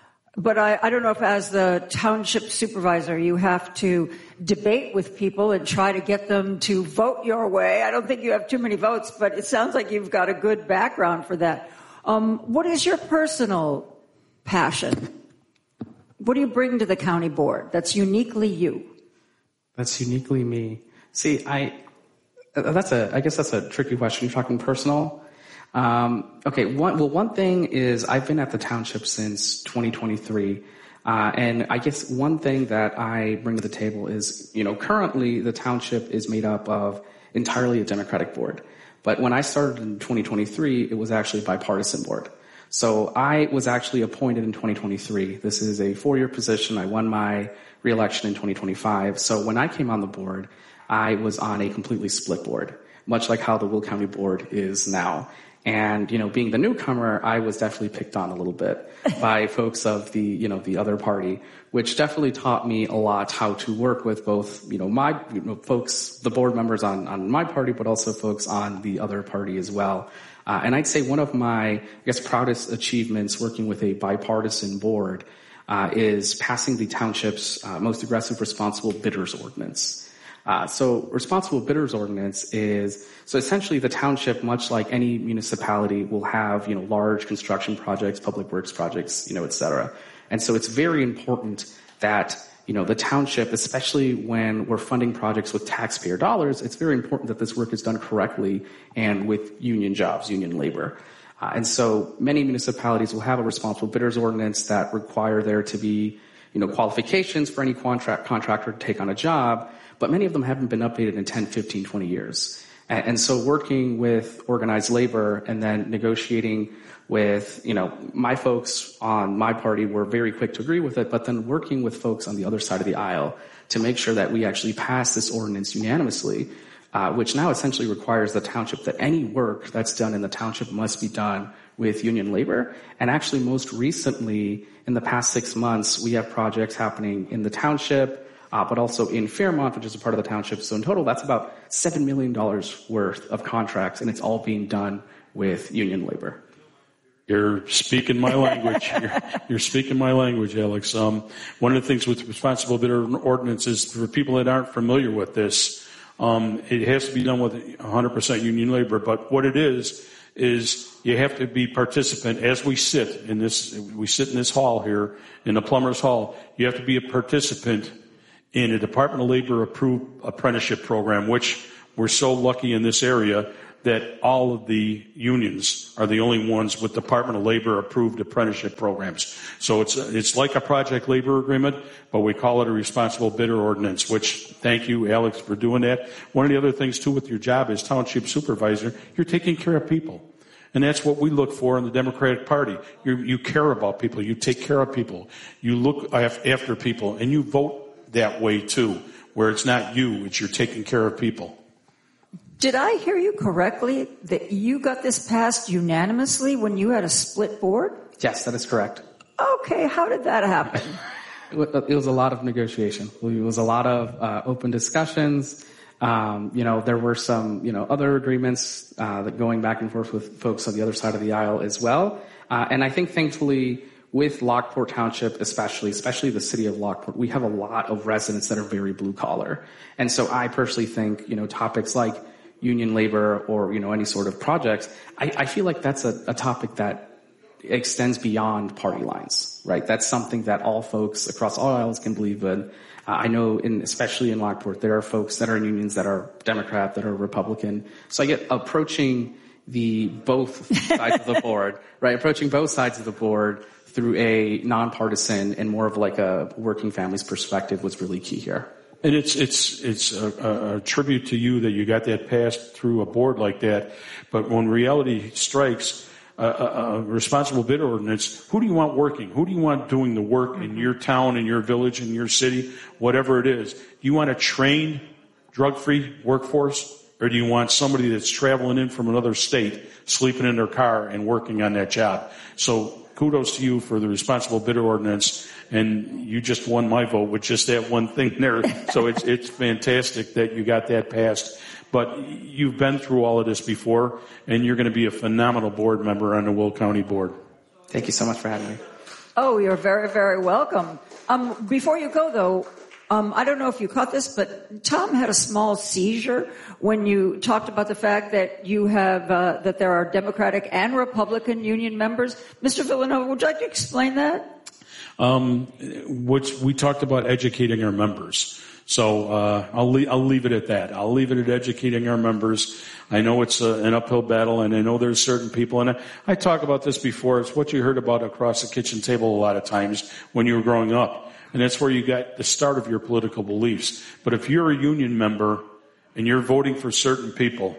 But I, I don't know if as the township supervisor you have to debate with people and try to get them to vote your way. I don't think you have too many votes, but it sounds like you've got a good background for that. Um, what is your personal passion? What do you bring to the county board that's uniquely you? That's uniquely me. See, I... That's a, I guess that's a tricky question. You're talking personal. Um, okay. One, well, one thing is I've been at the township since twenty twenty-three. Uh, and I guess one thing that I bring to the table is, you know, currently the township is made up of entirely a Democratic board. But when I started in twenty twenty-three, it was actually a bipartisan board. So I was actually appointed in twenty twenty-three. This is a four-year position. I won my reelection in twenty twenty-five. So when I came on the board, I was on a completely split board, much like how the Will County Board is now. And, you know, being the newcomer, I was definitely picked on a little bit by folks of the, you know, the other party, which definitely taught me a lot how to work with both, you know, my, you know, folks, the board members on, on my party, but also folks on the other party as well. Uh, and I'd say one of my, I guess, proudest achievements working with a bipartisan board uh, is passing the township's uh, most aggressive responsible bidders ordinance. Uh, so responsible bidders ordinance is, so essentially the township, much like any municipality, will have, you know, large construction projects, public works projects, you know, et cetera. And so it's very important that, you know, the township, especially when we're funding projects with taxpayer dollars, it's very important that this work is done correctly and with union jobs, union labor. Uh, and so many municipalities will have a responsible bidders ordinance that require there to be, you know, qualifications for any contract contractor to take on a job. But many of them haven't been updated in ten, fifteen, twenty years. And, and so working with organized labor and then negotiating with, you know, my folks on my party were very quick to agree with it, but then working with folks on the other side of the aisle to make sure that we actually pass this ordinance unanimously, uh, which now essentially requires the township that any work that's done in the township must be done with union labor. And actually most recently, in the past six months, we have projects happening in the township, uh, but also in Fairmont, which is a part of the township. So in total, that's about seven million dollars worth of contracts, and it's all being done with union labor. You're speaking my language. You're, you're speaking my language, Alex. Um, one of the things with responsible bidder ordinances, for people that aren't familiar with this, um, it has to be done with one hundred percent union labor. But what it is, is you have to be participant. As we sit in this, we sit in this hall here, in the Plumbers Hall, you have to be a participant in a Department of Labor approved apprenticeship program, which we're so lucky in this area that all of the unions are the only ones with Department of Labor approved apprenticeship programs. So it's it's like a project labor agreement, but we call it a responsible bidder ordinance, which thank you, Alex, for doing that. One of the other things, too, with your job as township supervisor, you're taking care of people. And that's what we look for in the Democratic Party. You you care about people. You take care of people. You look after people. And you vote that way, too, where it's not you, it's you're taking care of people. Did I hear you correctly that you got this passed unanimously when you had a split board? Yes, that is correct. Okay, how did that happen? It was a lot of negotiation. It was a lot of uh, open discussions. Um, you know, there were some, you know, other agreements uh, that going back and forth with folks on the other side of the aisle as well. Uh, and I think, thankfully, with Lockport Township, especially, especially the city of Lockport, we have a lot of residents that are very blue collar. And so I personally think, you know, topics like union labor or, you know, any sort of projects, I, I feel like that's a, a topic that extends beyond party lines, right? That's something that all folks across all aisles can believe in. Uh, I know, in, especially in Lockport, there are folks that are in unions that are Democrat, that are Republican. So I get approaching the both sides of the board, right? Approaching both sides of the board through a nonpartisan and more of like a working family's perspective was really key here. And it's it's it's a, a tribute to you that you got that passed through a board like that. But when reality strikes, a, a, a responsible bid ordinance, who do you want working? Who do you want doing the work mm-hmm. in your town, in your village, in your city, whatever it is? Do you want a trained, drug-free workforce? Or do you want somebody that's traveling in from another state, sleeping in their car and working on that job? So kudos to you for the responsible bidder ordinance. And you just won my vote with just that one thing there. So it's it's fantastic that you got that passed. But you've been through all of this before, and you're going to be a phenomenal board member on the Will County Board. Thank you so much for having me. Oh, you're very, very welcome. Um, before you go, though, um, I don't know if you caught this, but Tom had a small seizure when you talked about the fact that you have uh, that there are Democratic and Republican union members. Mister Villanova, would you like to explain that? Um, which we talked about educating our members. So, uh, I'll, le- I'll leave it at that. I'll leave it at educating our members. I know it's a, an uphill battle, and I know there's certain people, and I, I talk about this before. It's what you heard about across the kitchen table a lot of times when you were growing up. And that's where you got the start of your political beliefs. But if you're a union member and you're voting for certain people,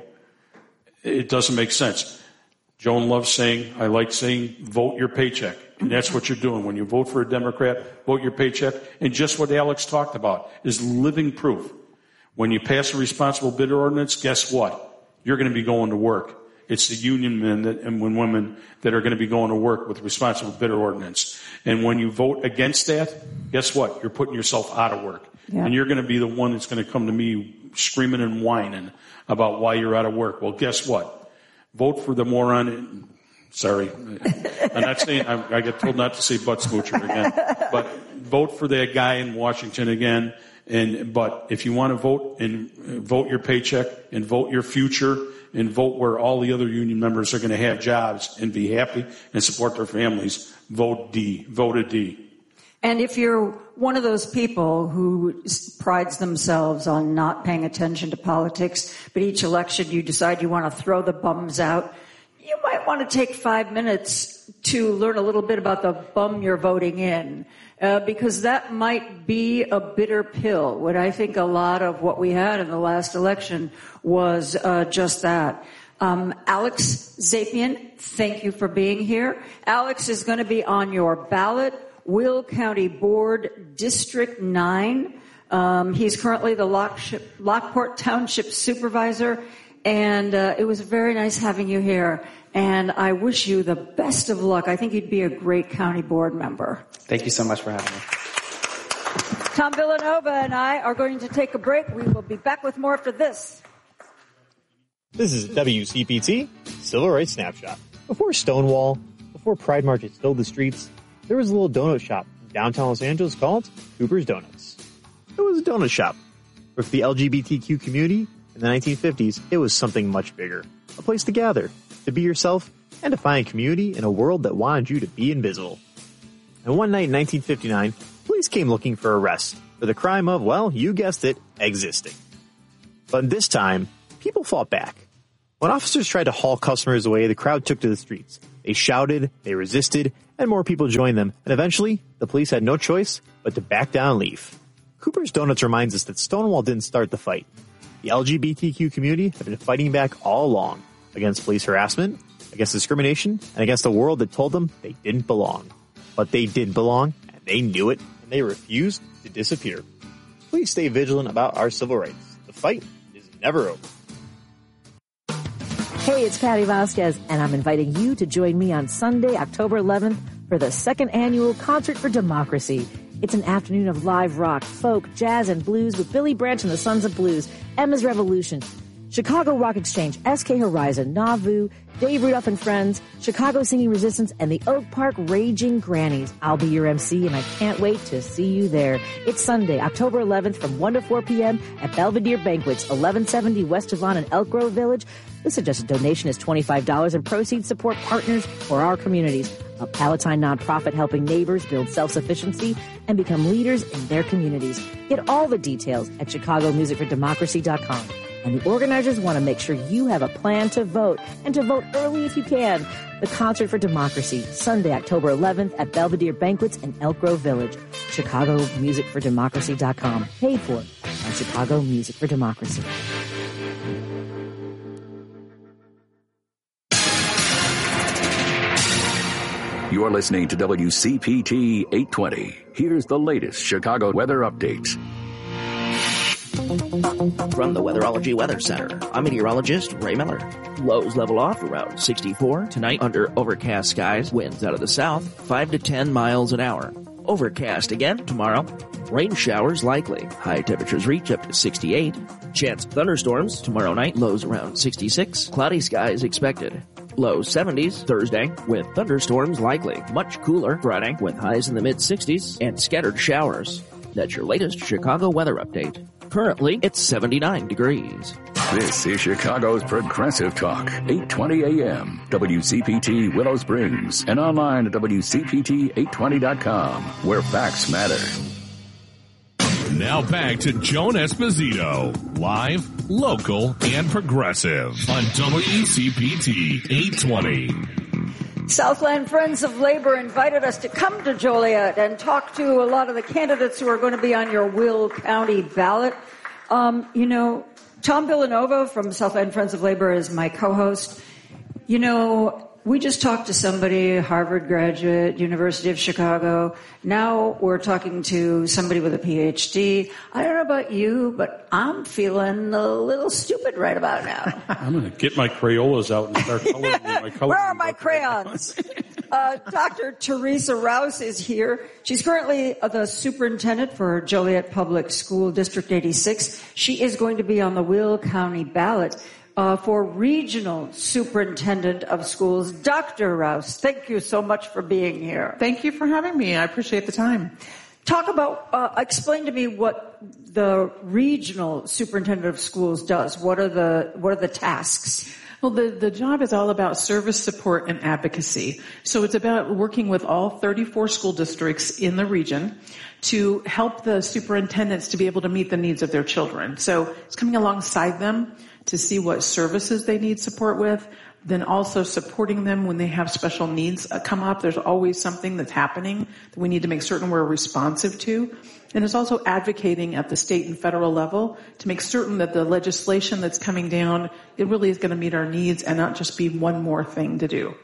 it doesn't make sense. Joan loves saying, I like saying, vote your paycheck. And that's what you're doing. When you vote for a Democrat, vote your paycheck. And just what Alex talked about is living proof. When you pass a responsible bidder ordinance, guess what? You're going to be going to work. It's the union men that, and women that are going to be going to work with responsible bidder ordinance. And when you vote against that, guess what? You're putting yourself out of work. Yeah. And you're going to be the one that's going to come to me screaming and whining about why you're out of work. Well, guess what? Vote for the moron. Sorry. I'm not saying, I, I get told not to say butt smoocher again, but vote for that guy in Washington again. And, but if you want to vote and vote your paycheck and vote your future and vote where all the other union members are going to have jobs and be happy and support their families, vote D, vote a D. And if you're one of those people who prides themselves on not paying attention to politics, but each election you decide you want to throw the bums out, you might want to take five minutes to learn a little bit about the bum you're voting in, uh, because that might be a bitter pill. What I think a lot of what we had in the last election was uh, just that. Um, Alex Zapian, thank you for being here. Alex is going to be on your ballot, Will County Board, District nine. Um, he's currently the Lockship, Lockport Township Supervisor, and uh, it was very nice having you here. And I wish you the best of luck. I think you'd be a great county board member. Thank you so much for having me. Tom Villanova and I are going to take a break. We will be back with more after this. This is W C P T Civil Rights Snapshot. Before Stonewall, before Pride marches filled the streets, there was a little donut shop in downtown Los Angeles called Cooper's Donuts. It was a donut shop. But for the L G B T Q community in the nineteen fifties, it was something much bigger. A place to gather, to be yourself, and to find community in a world that wanted you to be invisible. And one night in nineteen fifty-nine, police came looking for arrest for the crime of, well, you guessed it, existing. But this time, people fought back. When officers tried to haul customers away, the crowd took to the streets. They shouted, they resisted, and more people joined them. And eventually, the police had no choice but to back down and leave. Cooper's Donuts reminds us that Stonewall didn't start the fight. The L G B T Q community have been fighting back all along against police harassment, against discrimination, and against a world that told them they didn't belong. But they did belong, and they knew it, and they refused to disappear. Please stay vigilant about our civil rights. The fight is never over. Hey, it's Patty Vasquez, and I'm inviting you to join me on Sunday, October eleventh, for the second annual Concert for Democracy. It's an afternoon of live rock, folk, jazz, and blues with Billy Branch and the Sons of Blues, Emma's Revolution, Chicago Rock Exchange, S K Horizon, Nauvoo, Dave Rudolph and Friends, Chicago Singing Resistance, and the Oak Park Raging Grannies. I'll be your M C, and I can't wait to see you there. It's Sunday, October eleventh from one to four p.m. at Belvedere Banquets, eleven seventy West Devon in Elk Grove Village. The suggested donation is twenty-five dollars, and proceeds support partners for our communities, a Palatine nonprofit helping neighbors build self-sufficiency and become leaders in their communities. Get all the details at chicago music for democracy dot com. And the organizers want to make sure you have a plan to vote, and to vote early if you can. The Concert for Democracy, Sunday, October eleventh at Belvedere Banquets in Elk Grove Village. chicago music for democracy dot com. Paid for by Chicago Music for Democracy. You're listening to W C P T eight twenty. Here's the latest Chicago weather updates. From the Weatherology Weather Center, I'm meteorologist Ray Miller. Lows level off around sixty-four. Tonight, under overcast skies, winds out of the south, five to ten miles an hour. Overcast again tomorrow. Rain showers likely. High temperatures reach up to sixty-eight. Chance of thunderstorms tomorrow night, lows around sixty-six. Cloudy skies expected. Low seventies Thursday with thunderstorms likely. Much cooler Friday with highs in the mid-sixties and scattered showers. That's your latest Chicago weather update. Currently, it's seventy-nine degrees. This is Chicago's Progressive Talk, eight twenty a.m. W C P T Willow Springs and online at W C P T eight twenty dot com, where facts matter. Now back to Joan Esposito, live, local, and progressive on W C P T eight twenty. Southland Friends of Labor invited us to come to Joliet and talk to a lot of the candidates who are going to be on your Will County ballot. Um, you know, Tom Villanova from Southland Friends of Labor is my co-host. You know, we just talked to somebody, Harvard graduate, University of Chicago. Now we're talking to somebody with a P H D. I don't know about you, but I'm feeling a little stupid right about now. I'm going to get my Crayolas out and start coloring my colors. Where are my crayons? uh, Doctor Teresa Rouse is here. She's currently the superintendent for Joliet Public School District eighty-six. She is going to be on the Will County ballot. Uh, for Regional Superintendent of Schools, Doctor Rouse. Thank you so much for being here. Thank you for having me. I appreciate the time. Talk about, uh, explain to me what the Regional Superintendent of Schools does. What are the, what are the tasks? Well, the, the job is all about service, support, and advocacy. So it's about working with all thirty-four school districts in the region to help the superintendents to be able to meet the needs of their children. So it's coming alongside them to see what services they need support with, then also supporting them when they have special needs come up. There's always something that's happening that we need to make certain we're responsive to. And it's also advocating at the state and federal level to make certain that the legislation that's coming down, it really is going to meet our needs and not just be one more thing to do.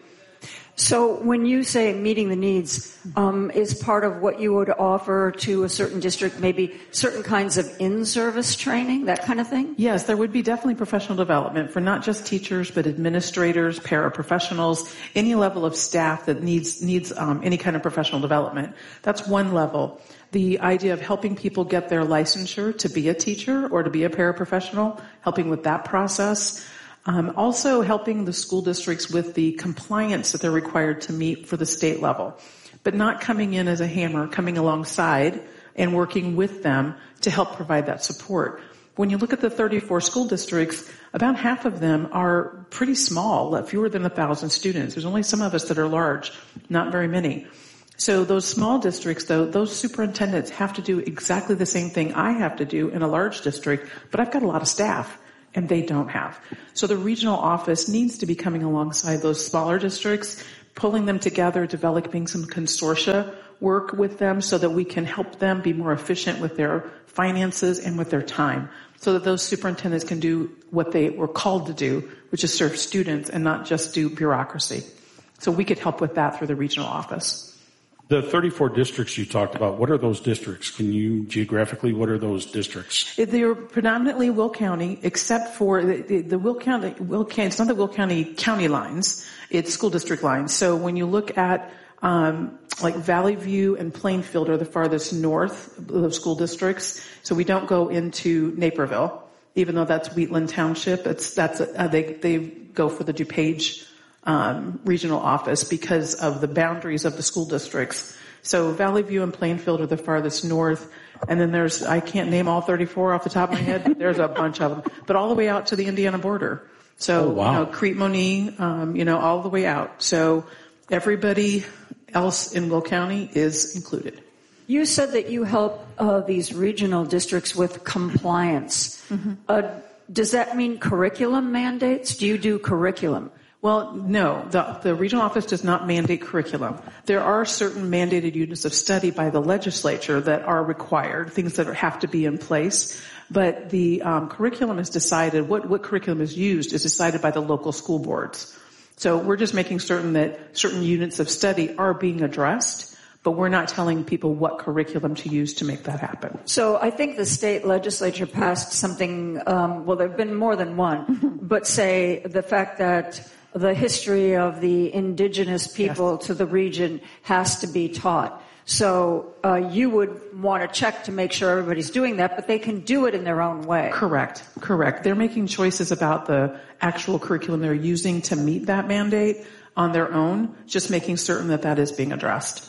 So when you say meeting the needs, um, is part of what you would offer to a certain district, maybe certain kinds of in-service training, that kind of thing? Yes, there would be definitely professional development for not just teachers, but administrators, paraprofessionals, any level of staff that needs needs um, any kind of professional development. That's one level. The idea of helping people get their licensure to be a teacher or to be a paraprofessional, helping with that process. Um, also helping the school districts with the compliance that they're required to meet for the state level, but not coming in as a hammer, coming alongside and working with them to help provide that support. When you look at the thirty-four school districts, about half of them are pretty small, fewer than a thousand students. There's only some of us that are large, not very many. So those small districts, though, those superintendents have to do exactly the same thing I have to do in a large district, but I've got a lot of staff. And they don't have. So the regional office needs to be coming alongside those smaller districts, pulling them together, developing some consortia work with them so that we can help them be more efficient with their finances and with their time, so that those superintendents can do what they were called to do, which is serve students and not just do bureaucracy. So we could help with that through the regional office. The thirty-four districts you talked about, what are those districts? Can you geographically, what are those districts? They're predominantly Will County, except for the, the, the Will County, Will County, it's not the Will County county lines, it's school district lines. So when you look at, um, like Valley View and Plainfield are the farthest north of the school districts. So we don't go into Naperville, even though that's Wheatland Township. It's, that's, uh, they, they go for the DuPage Um, regional office because of the boundaries of the school districts. So Valley View and Plainfield are the farthest north. And then there's, I can't name all thirty-four off the top of my head, but there's a bunch of them. But all the way out to the Indiana border. So, oh, wow. you know, Crete-Monee, um, you know, all the way out. So everybody else in Will County is included. You said that you help uh, these regional districts with compliance. Mm-hmm. Uh, does that mean curriculum mandates? Do you do curriculum? Well, no, the, the regional office does not mandate curriculum. There are certain mandated units of study by the legislature that are required, things that have to be in place. But the um, curriculum is decided, what, what curriculum is used is decided by the local school boards. So we're just making certain that certain units of study are being addressed, but we're not telling people what curriculum to use to make that happen. So I think the state legislature passed something, um, well, there have been more than one, but say the fact that the history of the indigenous people yes. to the region has to be taught. So uh, you would want to check to make sure everybody's doing that, but they can do it in their own way. Correct, correct. They're making choices about the actual curriculum they're using to meet that mandate on their own, just making certain that that is being addressed.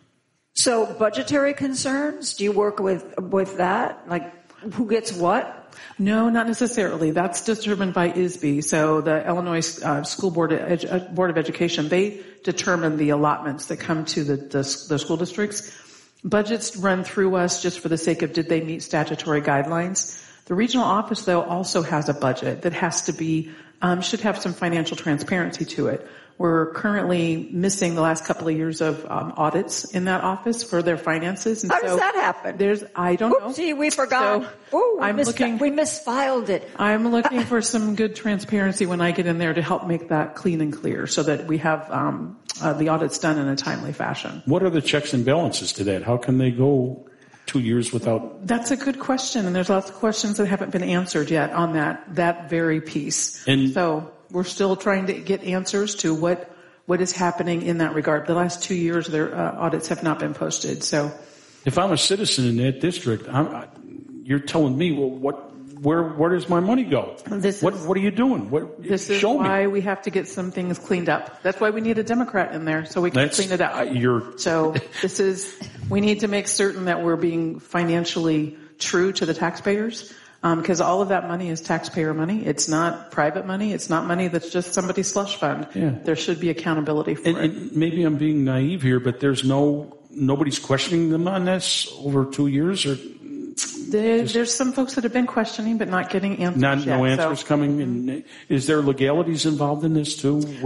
So budgetary concerns, do you work with with that? Like who gets what? No, not necessarily. That's determined by I S B. So the Illinois uh, School Board of, Edu- Board of Education, they determine the allotments that come to the, the, the school districts. Budgets run through us just for the sake of did they meet statutory guidelines. The regional office, though, also has a budget that has to be, um, should have some financial transparency to it. We're currently missing the last couple of years of um, audits in that office for their finances. And How so does that happen? There's, I don't know. Oopsie, we forgot. So Ooh, I'm mis- looking. We misfiled it. I'm looking for some good transparency when I get in there to help make that clean and clear, so that we have um, uh, the audits done in a timely fashion. What are the checks and balances to that? How can they go two years without? That's a good question, and there's lots of questions that haven't been answered yet on that that very piece. And so we're still trying to get answers to what. What is happening in that regard? The last two years, their uh, audits have not been posted. So, if I'm a citizen in that district, I'm, I, you're telling me, well, what, where, where does my money go? This what, is, what are you doing? What, this is show why me. we have to get some things cleaned up. That's why we need a Democrat in there so we can That's, clean it up. Uh, you're so this is, we need to make certain that we're being financially true to the taxpayers. Because um, all of that money is taxpayer money. It's not private money. It's not money that's just somebody's slush fund. Yeah. There should be accountability for and, it. And maybe I'm being naive here, but there's no nobody's questioning them on this over two years, or there, there's some folks that have been questioning, but not getting answers. Not yet, no answers so. coming. And is there legalities involved in this too? With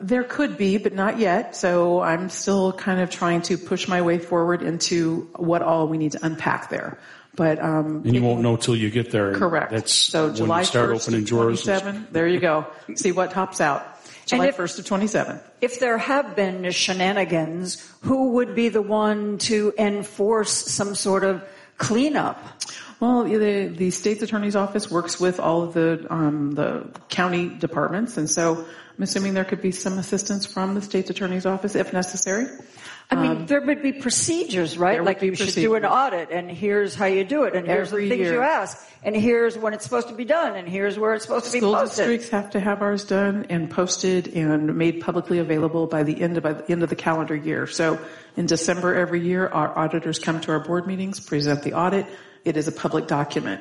There could be, but not yet. So I'm still kind of trying to push my way forward into what all we need to unpack there. But um, and you won't know till you get there. Correct. That's so when July you start first opening of drawers. twenty-seven. There you go. See what tops out. July if, first of twenty-seven. If there have been shenanigans, who would be the one to enforce some sort of cleanup? Well, the, the state's attorney's office works with all of the um, the county departments, and so I'm assuming there could be some assistance from the state's attorney's office if necessary. I mean, Um, there would be procedures, right? Like you should procedures. do an audit, and here's how you do it, and here's Every the things year. you ask, and here's when it's supposed to be done, and here's where it's supposed to be School posted. districts have to have ours done and posted and made publicly available by the end of by the end of the calendar year. So in December every year, our auditors come to our board meetings, present the audit. It is a public document.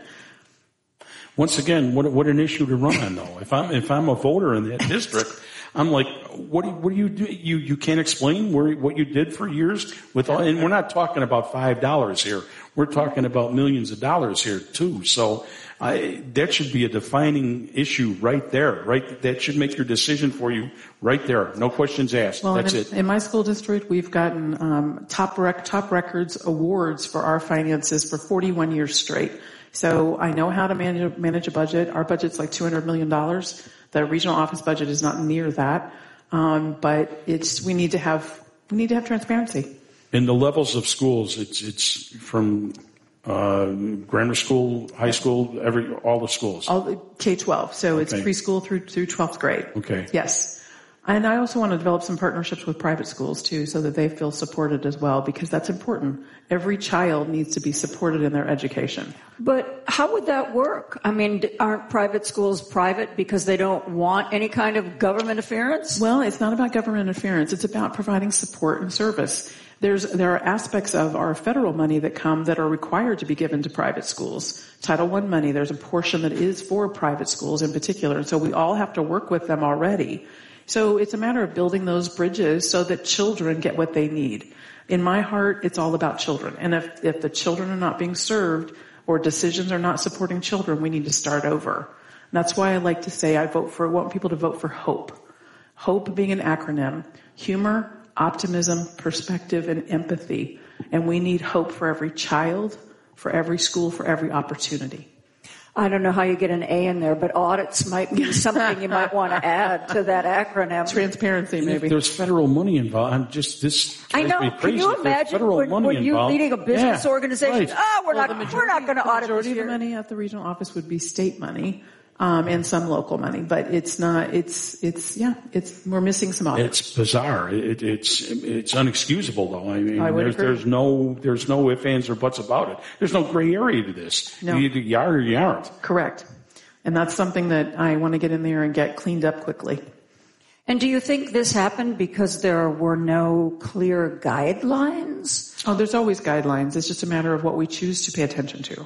Once again, what what an issue to run on, though. If I'm if I'm a voter in that district, I'm like, what do you, what do you do? You you can't explain where what you did for years with all, and we're not talking about five dollars here. We're talking about millions of dollars here too. So I, that should be a defining issue right there. Right, that should make your decision for you right there. No questions asked. Well, That's in, it. in my school district, we've gotten um, top rec, top records awards for our finances for forty-one years straight. So I know how to manage, manage a budget. Our budget's like two hundred million dollars. The regional office budget is not near that, um, but it's we need to have we need to have transparency. In the levels of schools, it's it's from uh, grammar school, high school, every all the schools. All K twelve, so it's Okay. preschool through through twelfth grade. Okay. Yes. And I also want to develop some partnerships with private schools too, so that they feel supported as well, because that's important. Every child needs to be supported in their education. But how would that work? I mean, aren't private schools private because they don't want any kind of government interference? Well, it's not about government interference. It's about providing support and service. There's, there are aspects of our federal money that come that are required to be given to private schools. Title one money, there's a portion that is for private schools in particular. And so we all have to work with them already. So it's a matter of building those bridges so that children get what they need. In my heart, it's all about children. And if, if the children are not being served or decisions are not supporting children, we need to start over. And that's why I like to say I vote for, I want people to vote for HOPE. HOPE being an acronym, humor, optimism, perspective, and empathy. And we need hope for every child, for every school, for every opportunity. I don't know how you get an A in there, but audits might be something you might want to add to that acronym. Transparency, maybe. If there's federal money involved, I'm just this. I know. Me Can crazy. you If there's imagine federal when, money when you involved, leading a business yeah, organization? right. Oh, we're Well, not. the majority, we're not going to the audit majority this of year. the money at the regional office would be state money, um, and some local money. But it's not. It's it's yeah. It's we're missing some audits. It's bizarre. It, it's it's unexcusable, though. I mean, I would there's, agree. there's no there's no ifs, ands, or buts about it. There's no gray area to this. No. You either you are or you aren't. Correct. And that's something that I want to get in there and get cleaned up quickly. And do you think this happened because there were no clear guidelines? Oh, there's always guidelines. It's just a matter of what we choose to pay attention to.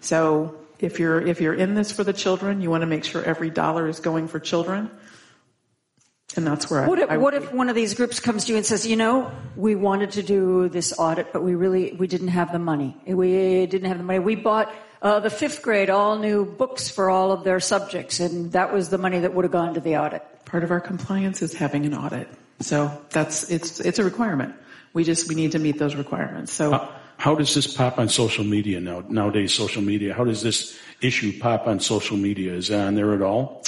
So if you're if you're in this for the children, you want to make sure every dollar is going for children. And that's where What I, if, I what if one of these groups comes to you and says, you know, we wanted to do this audit, but we really, we didn't have the money. We didn't have the money. We bought uh, the fifth grade all new books for all of their subjects, and that was the money that would have gone to the audit. Part of our compliance is having an audit. So that's, it's, it's a requirement. We just, we need to meet those requirements. So How, how does this pop on social media now? Nowadays, social media. How does this issue pop on social media? Is that on there at all?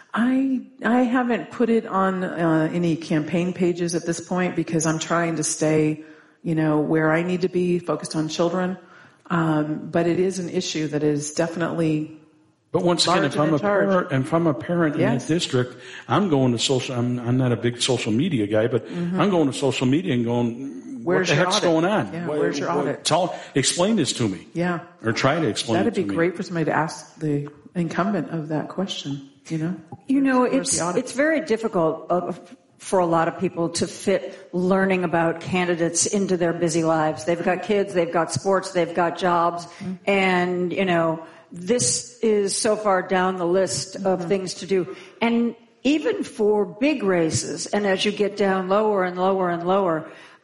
I I haven't put it on uh, any campaign pages at this point because I'm trying to stay, you know, where I need to be, focused on children. Um, but it is an issue that is definitely. But once again, if I'm a parent, if I'm a parent in Yes. that district, I'm going to social. I'm, I'm not a big social media guy, but Mhm. I'm going to social media and going, Where's what the your heck's audit? going on? Yeah, What- where's your what- audit? Tell, explain this to me, Yeah, or try to explain that'd it to be me. great for somebody to ask the incumbent of that question. You know, You know, Where's it's the audit? it's very difficult uh, for a lot of people to fit learning about candidates into their busy lives. They've got kids, they've got sports, they've got jobs, Mm-hmm. and you know, this is so far down the list of Mm-hmm. things to do. And even for big races, and as you get down lower and lower and lower,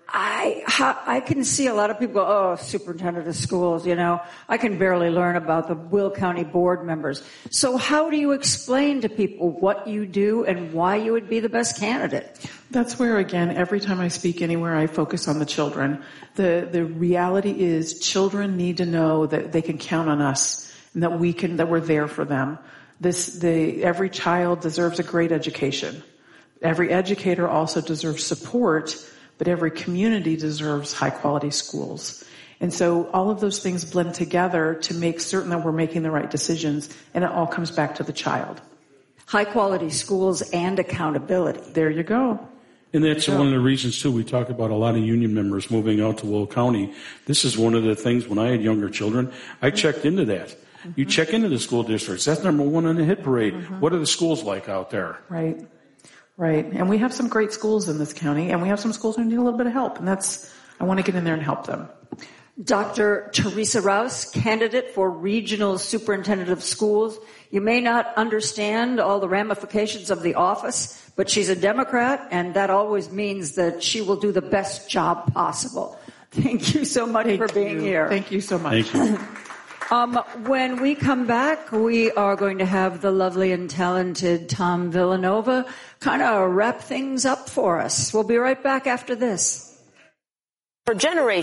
I I can see a lot of people go, oh, superintendent of schools, you know. I can barely learn about the Will County board members. So how do you explain to people what you do and why you would be the best candidate? That's where, again, every time I speak anywhere, I focus on the children. The the reality is children need to know that they can count on us and that we can that we're there for them. This the every child deserves a great education. Every educator also deserves support. But every community deserves high-quality schools. And so all of those things blend together to make certain that we're making the right decisions, and it all comes back to the child. High-quality schools and accountability. There you go. And that's one of the reasons, too, we talk about a lot of union members moving out to Will County. This is one of the things, when I had younger children, I checked into that. Mm-hmm. You check into the school districts. That's number one on the hit parade. Mm-hmm. What are the schools like out there? Right. Right. And we have some great schools in this county, and we have some schools who need a little bit of help, and that's, I want to get in there and help them. Doctor Teresa Rouse, candidate for Regional Superintendent of Schools. You may not understand all the ramifications of the office, but she's a Democrat, and that always means that she will do the best job possible. Thank you so much Thank for being you. here. Thank you so much. Thank you. Um, when we come back, we are going to have the lovely and talented Tom Villanova kind of wrap things up for us. We'll be right back after this. For generations,